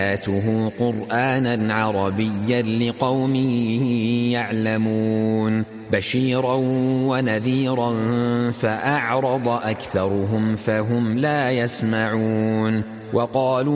آياته قرآنا عربيا لقوم يعلمون بشيرا ونذيرا فأعرض أكثرهم فهم لا يسمعون وقالوا